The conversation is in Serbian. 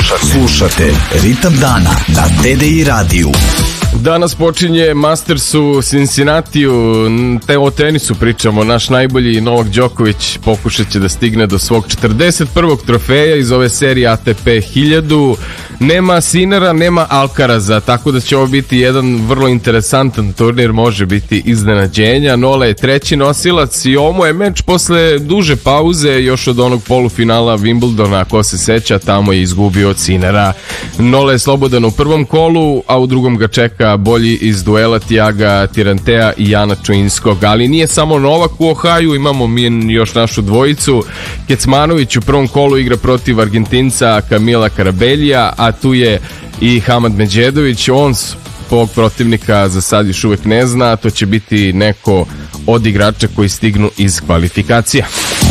Slušate Ritam dana na TDI radiju. Danas počinje Masters u Cincinnatiju, o tenisu pričamo. Naš najbolji Novak Đoković pokušat će da stigne do svog 41. trofeja iz ove serije ATP 1000. Nema Sinera, nema Alcaraza, tako da će ovo biti jedan vrlo interesantan turnir, može biti iznenađenja. Nole je treći nosilac i ovo je meč posle duže pauze, još od onog polufinala Wimbledona, ko se seća, tamo je izgubio od Sinera. Nole je slobodan u prvom kolu, a u drugom ga čeka bolji iz duela Tiaga Tirantea i Jana Čuinskog. Ali nije samo Novak u Ohaju, imamo mi još našu dvojicu. Kecmanović u prvom kolu igra protiv Argentinca Kamila Karabelija, a tu je i Hamad Medžedović. On ovog protivnika za sad još uvek ne zna, to će biti neko od igrača koji stignu iz kvalifikacija.